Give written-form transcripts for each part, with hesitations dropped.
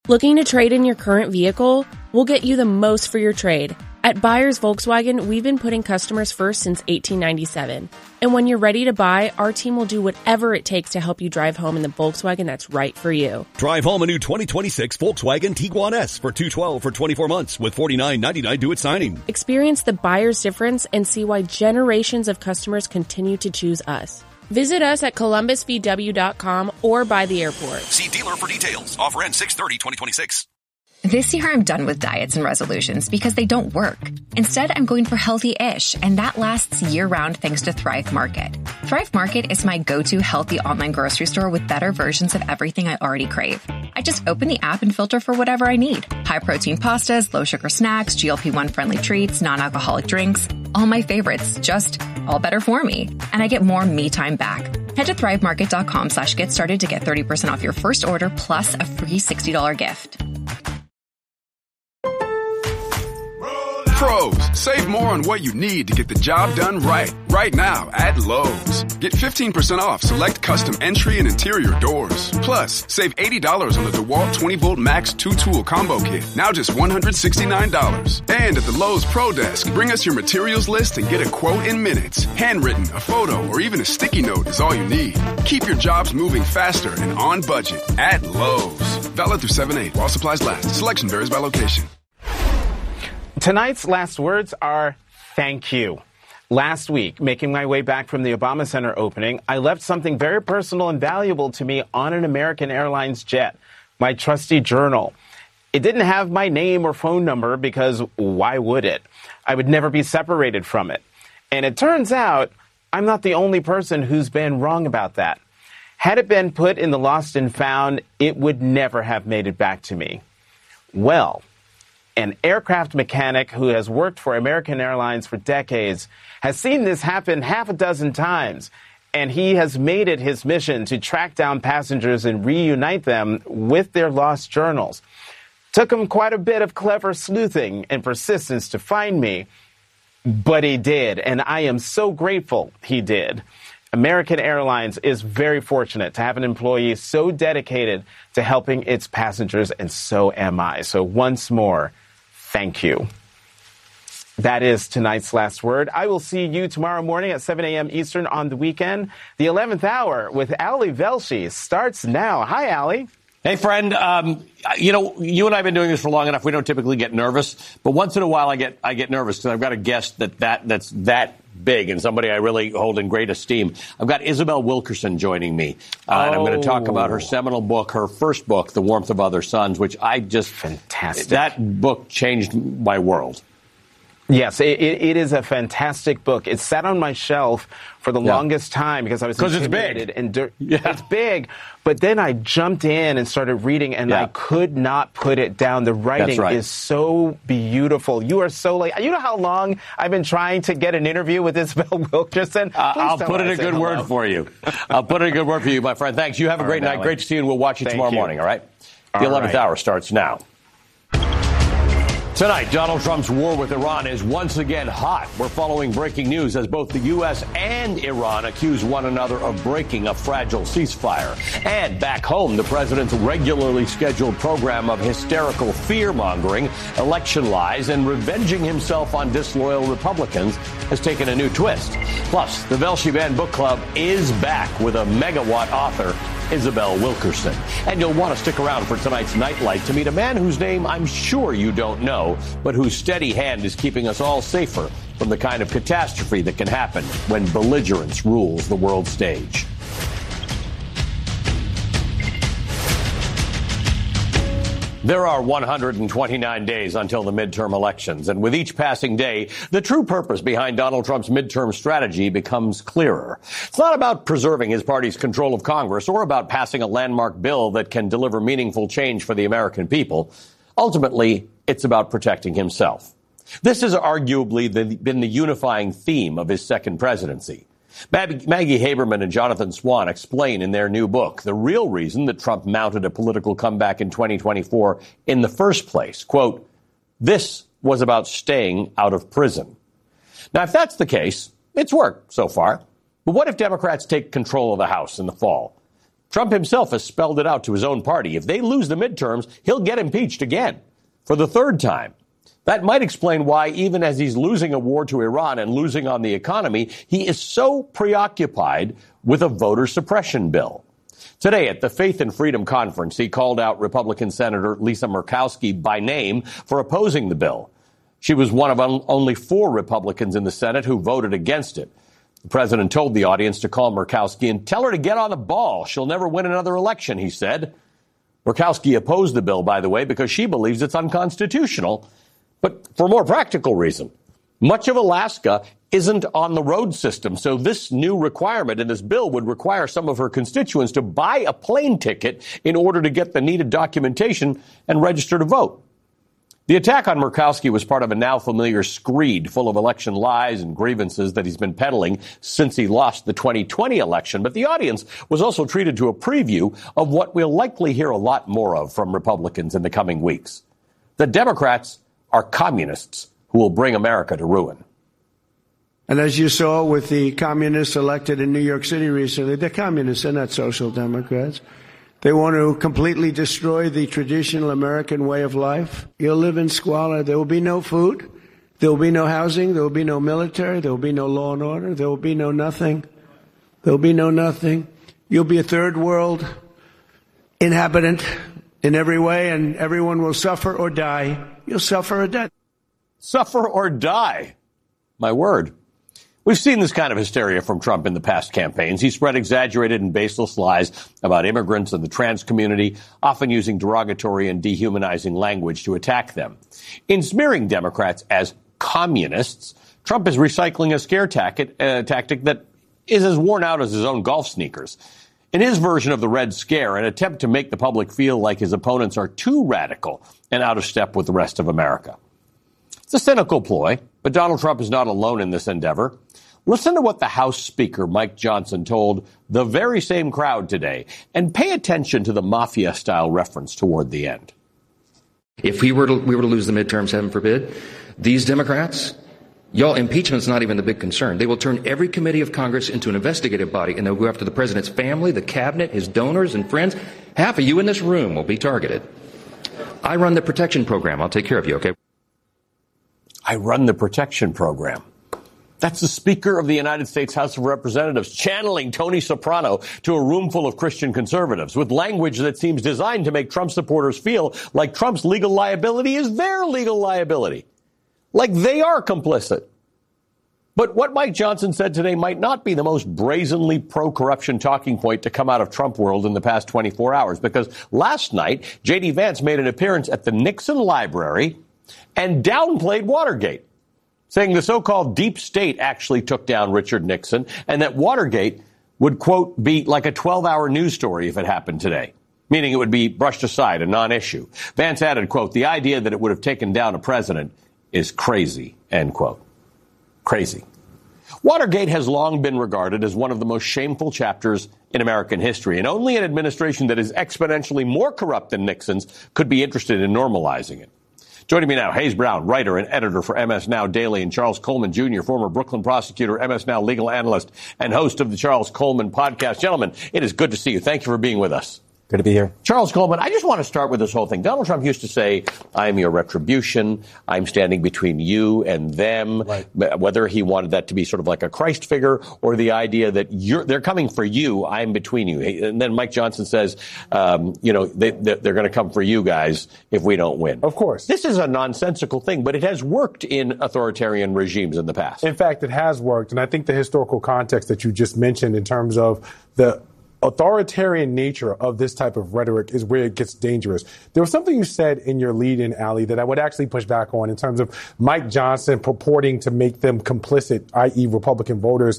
Looking to trade in your current vehicle? We'll get you the most for your trade. At Buyers Volkswagen, we've been putting customers first since 1897. And when you're ready to buy, our team will do whatever it takes to help you drive home in the Volkswagen that's right for you. Drive home a new 2026 Volkswagen Tiguan S for $212 for 24 months with $49.99 due at signing. Experience the buyer's difference and see why generations of customers continue to choose us. Visit us at columbusvw.com or by the airport. See dealer for details. Offer ends 6/30/2026. This year, I'm done with diets and resolutions because they don't work. Instead, I'm going for healthy-ish, and that lasts year-round thanks to Thrive Market. Thrive Market is my go-to healthy online grocery store with better versions of everything I already crave. I just open the app and filter for whatever I need. High-protein pastas, low-sugar snacks, GLP-1-friendly treats, non-alcoholic drinks. All my favorites, just all better for me. And I get more me time back. Head to thrivemarket.com/get started to get 30% off your first order plus a free $60 gift. Pros, save more on what you need to get the job done right. Right now at Lowe's. Get 15% off select custom entry and interior doors. Plus, save $80 on the DeWalt 20-volt Max 2-tool combo kit. Now just $169. And at the Lowe's Pro Desk, bring us your materials list and get a quote in minutes. Handwritten, a photo, or even a sticky note is all you need. Keep your jobs moving faster and on budget at Lowe's. Valid through 7/8 while supplies last. Selection varies by location. Tonight's last words are thank you. Last week, making my way back from the Obama Center opening, I left something very personal and valuable to me on an American Airlines jet, my trusty journal. It didn't have my name or phone number because why would it? I would never be separated from it. And it turns out I'm not the only person who's been wrong about that. Had it been put in the lost and found, it would never have made it back to me. Well, an aircraft mechanic who has worked for American Airlines for decades has seen this happen half a dozen times, and he has made it his mission to track down passengers and reunite them with their lost journals. Took him quite a bit of clever sleuthing and persistence to find me, but he did, and I am so grateful he did. American Airlines is very fortunate to have an employee so dedicated to helping its passengers, and so am I. So once more, thank you. That is tonight's last word. I will see you tomorrow morning at 7 a.m. Eastern on the weekend. The 11th hour with Ali Velshi starts now. Hi, Ali. Hey, friend. You and I have been doing this for long enough. We don't typically get nervous, but once in a while I get nervous because I've got a guest that's that big and somebody I really hold in great esteem. I've got Isabel Wilkerson joining me, and I'm going to talk about her seminal book, her first book, The Warmth of Other Suns, which I just fantastic. That book changed my world. Yes, it is a fantastic book. It sat on my shelf for the longest time because I was intimidated. It's big. But then I jumped in and started reading, and I could not put it down. The writing is so beautiful. You are so late. You know how long I've been trying to get an interview with Isabel Wilkerson? I'll put in a good word for you. I'll put in a good word for you, my friend. Thanks. You have a great night. Great to see you, and we'll watch you tomorrow morning, all right? The 11th hour starts now. Tonight, Donald Trump's war with Iran is once again hot. We're following breaking news as both the U.S. and Iran accuse one another of breaking a fragile ceasefire. And back home, the president's regularly scheduled program of hysterical fear-mongering, election lies, and revenging himself on disloyal Republicans has taken a new twist. Plus, the Velshi Band Book Club is back with a megawatt author, Isabel Wilkerson. And you'll want to stick around for tonight's Nightlight to meet a man whose name I'm sure you don't know, but whose steady hand is keeping us all safer from the kind of catastrophe that can happen when belligerence rules the world stage. There are 129 days until the midterm elections, and with each passing day, the true purpose behind Donald Trump's midterm strategy becomes clearer. It's not about preserving his party's control of Congress or about passing a landmark bill that can deliver meaningful change for the American people. Ultimately, it's about protecting himself. This has arguably been the unifying theme of his second presidency. Maggie Haberman and Jonathan Swan explain in their new book the real reason that Trump mounted a political comeback in 2024 in the first place. Quote, this was about staying out of prison. Now, if that's the case, it's worked so far. But what if Democrats take control of the House in the fall? Trump himself has spelled it out to his own party. If they lose the midterms, he'll get impeached again for the third time. That might explain why, even as he's losing a war to Iran and losing on the economy, he is so preoccupied with a voter suppression bill. Today at the Faith and Freedom Conference, he called out Republican Senator Lisa Murkowski by name for opposing the bill. She was one of only 4 Republicans in the Senate who voted against it. The president told the audience to call Murkowski and tell her to get on the ball. She'll never win another election, he said. Murkowski opposed the bill, by the way, because she believes it's unconstitutional, but for a more practical reason. Much of Alaska isn't on the road system, so this new requirement in this bill would require some of her constituents to buy a plane ticket in order to get the needed documentation and register to vote. The attack on Murkowski was part of a now familiar screed full of election lies and grievances that he's been peddling since he lost the 2020 election. But the audience was also treated to a preview of what we'll likely hear a lot more of from Republicans in the coming weeks. The Democrats are communists who will bring America to ruin. And as you saw with the communists elected in New York City recently, they're communists, they're not social democrats. They want to completely destroy the traditional American way of life. You'll live in squalor. There will be no food. There will be no housing. There will be no military. There will be no law and order. There will be no nothing. There will be no nothing. You'll be a third world inhabitant in every way, and everyone will suffer or die. You'll suffer or die. Suffer or die. My word. We've seen this kind of hysteria from Trump in the past campaigns. He spread exaggerated and baseless lies about immigrants and the trans community, often using derogatory and dehumanizing language to attack them. In smearing Democrats as communists, Trump is recycling a scare tactic that is as worn out as his own golf sneakers. In his version of the Red Scare, an attempt to make the public feel like his opponents are too radical and out of step with the rest of America. It's a cynical ploy, but Donald Trump is not alone in this endeavor. Listen to what the House Speaker, Mike Johnson, told the very same crowd today, and pay attention to the mafia-style reference toward the end. If we were to lose the midterms, heaven forbid, these Democrats, y'all, impeachment's not even the big concern. They will turn every committee of Congress into an investigative body, and they'll go after the president's family, the cabinet, his donors and friends. Half of you in this room will be targeted. I run the protection program. I'll take care of you, okay? I run the protection program. That's the Speaker of the United States House of Representatives channeling Tony Soprano to a room full of Christian conservatives with language that seems designed to make Trump supporters feel like Trump's legal liability is their legal liability, like they are complicit. But what Mike Johnson said today might not be the most brazenly pro-corruption talking point to come out of Trump world in the past 24 hours, because last night, J.D. Vance made an appearance at the Nixon Library and downplayed Watergate, saying the so-called deep state actually took down Richard Nixon and that Watergate would, quote, be like a 12-hour news story if it happened today, meaning it would be brushed aside, a non-issue. Vance added, quote, the idea that it would have taken down a president is crazy, end quote. Crazy. Watergate has long been regarded as one of the most shameful chapters in American history, and only an administration that is exponentially more corrupt than Nixon's could be interested in normalizing it. Joining me now, Hayes Brown, writer and editor for MS Now Daily, and Charles Coleman Jr., former Brooklyn prosecutor, MS Now legal analyst, and host of the Charles Coleman podcast. Gentlemen, it is good to see you. Thank you for being with us. Good to be here. Charles Coleman, I just want to start with this whole thing. Donald Trump used to say, I'm your retribution. I'm standing between you and them. Right. Whether he wanted that to be sort of like a Christ figure or the idea that they're coming for you, I'm between you. And then Mike Johnson says, they're going to come for you guys if we don't win. Of course. This is a nonsensical thing, but it has worked in authoritarian regimes in the past. In fact, it has worked. And I think the historical context that you just mentioned in terms of the authoritarian nature of this type of rhetoric is where it gets dangerous. There was something you said in your lead-in, Ali, that I would actually push back on in terms of Mike Johnson purporting to make them complicit, i.e. Republican voters,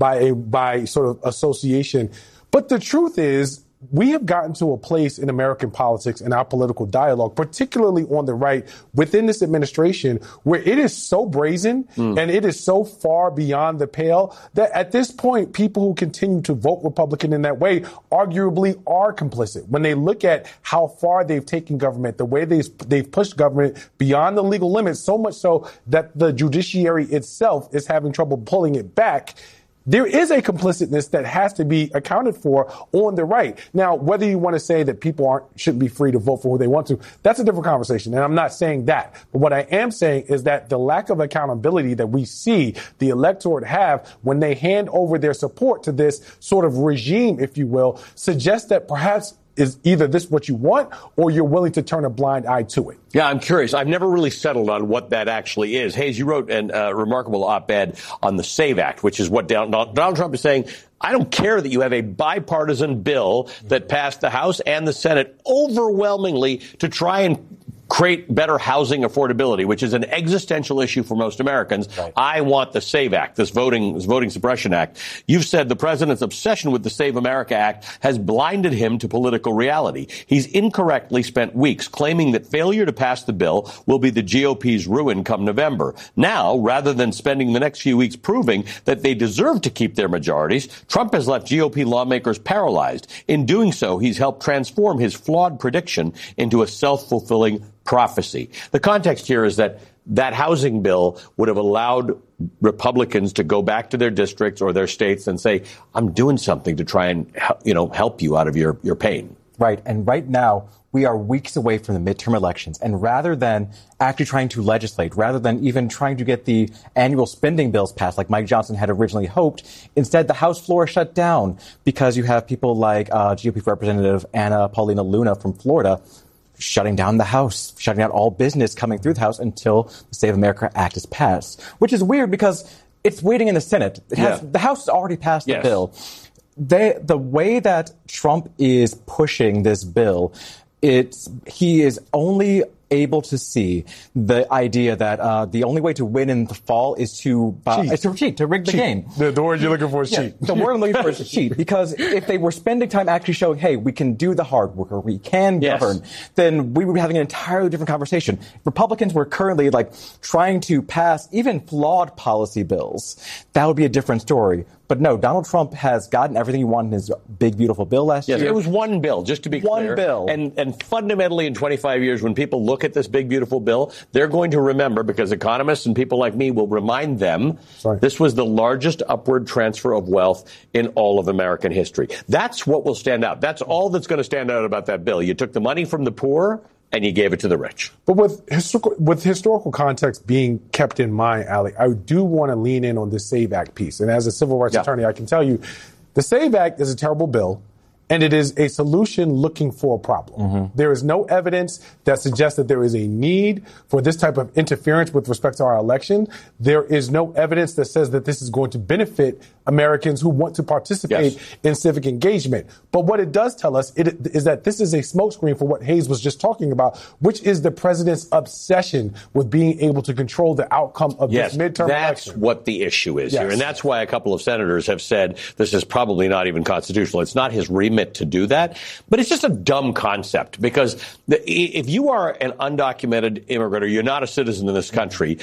by sort of association. But the truth is, we have gotten to a place in American politics and our political dialogue, particularly on the right within this administration, where it is so brazen and it is so far beyond the pale that at this point, people who continue to vote Republican in that way arguably are complicit. When they look at how far they've taken government, the way they've pushed government beyond the legal limits, so much so that the judiciary itself is having trouble pulling it back. there is a complicitness that has to be accounted for on the right. Now, whether you want to say that people shouldn't be free to vote for who they want to, that's a different conversation. And I'm not saying that. But what I am saying is that the lack of accountability that we see the electorate have when they hand over their support to this sort of regime, if you will, suggests that perhaps is either this what you want or you're willing to turn a blind eye to it. Yeah, I'm curious. I've never really settled on what that actually is. Hayes, you wrote a remarkable op-ed on the SAVE Act, which is what Donald Trump is saying. I don't care that you have a bipartisan bill that passed the House and the Senate overwhelmingly to try and create better housing affordability, which is an existential issue for most Americans. Right. I want the SAVE Act, this voting suppression act. You've said the president's obsession with the Save America Act has blinded him to political reality. He's incorrectly spent weeks claiming that failure to pass the bill will be the GOP's ruin come November. Now, rather than spending the next few weeks proving that they deserve to keep their majorities, Trump has left GOP lawmakers paralyzed. In doing so, he's helped transform his flawed prediction into a self-fulfilling prophecy. The context here is that housing bill would have allowed Republicans to go back to their districts or their states and say, I'm doing something to try and, help you out of your pain. Right. And right now, we are weeks away from the midterm elections. And rather than actually trying to legislate, rather than even trying to get the annual spending bills passed like Mike Johnson had originally hoped, instead the House floor is shut down because you have people like GOP Representative Anna Paulina Luna from Florida shutting down the House, shutting down all business coming through the House until the Save America Act is passed, which is weird because it's waiting in the Senate. The House has already passed the bill. The way that Trump is pushing this bill, he is only able to see the idea that the only way to win in the fall is to cheat, to rig the game. The word you're looking for is cheat. The word I'm looking for is cheat. Because if they were spending time actually showing, hey, we can do the hard work or we can govern, then we would be having an entirely different conversation. Republicans were currently trying to pass even flawed policy bills. That would be a different story. But no, Donald Trump has gotten everything he wanted in his big, beautiful bill last year. It was one bill, just to be clear. One bill. And fundamentally in 25 years, when people look at this big, beautiful bill, they're going to remember, because economists and people like me will remind them, this was the largest upward transfer of wealth in all of American history. That's what will stand out. That's all that's going to stand out about that bill. You took the money from the poor and you gave it to the rich. But with historical context being kept in mind, Ali, I do want to lean in on the SAVE Act piece. And as a civil rights attorney, I can tell you the SAVE Act is a terrible bill. And it is a solution looking for a problem. Mm-hmm. There is no evidence that suggests that there is a need for this type of interference with respect to our election. There is no evidence that says that this is going to benefit Americans who want to participate in civic engagement. But what it does tell us is that this is a smokescreen for what Hayes was just talking about, which is the president's obsession with being able to control the outcome of this midterm election. That's what the issue is here. And that's why a couple of senators have said this is probably not even constitutional. It's not his remit to do that. But it's just a dumb concept, because if you are an undocumented immigrant or you're not a citizen in this country,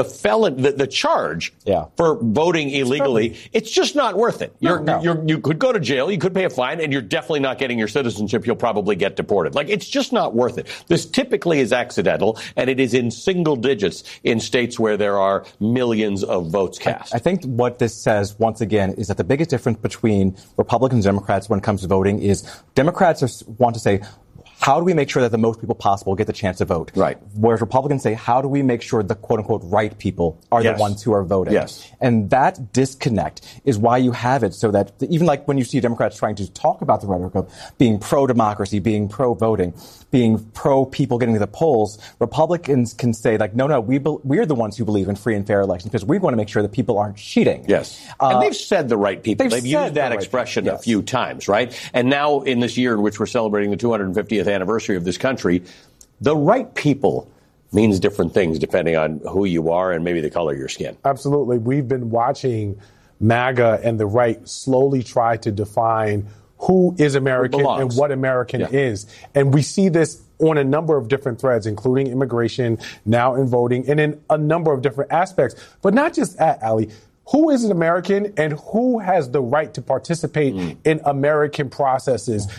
the charge for voting illegally, it's just not worth it. You could go to jail, you could pay a fine, and you're definitely not getting your citizenship. You'll probably get deported. It's just not worth it. This typically is accidental, and it is in single digits in states where there are millions of votes cast. I think what this says, once again, is that the biggest difference between Republicans and Democrats when it comes to voting is Democrats want to say, how do we make sure that the most people possible get the chance to vote? Right. Whereas Republicans say, how do we make sure the quote-unquote right people are the ones who are voting? Yes. And that disconnect is why you have it so that even when you see Democrats trying to talk about the rhetoric of being pro-democracy, being pro-voting, being pro-people getting to the polls, Republicans can say, no, we're the ones who believe in free and fair elections because we want to make sure that people aren't cheating. Yes. And they've said the right people. They've used that expression a few times, right? And now in this year in which we're celebrating the 250th anniversary of this country, the right people means different things depending on who you are and maybe the color of your skin. Absolutely. We've been watching MAGA and the right slowly try to define who is American and what American is. And we see this on a number of different threads, including immigration, now in voting, and in a number of different aspects. But not just that, Ali. Who is an American and who has the right to participate in American processes?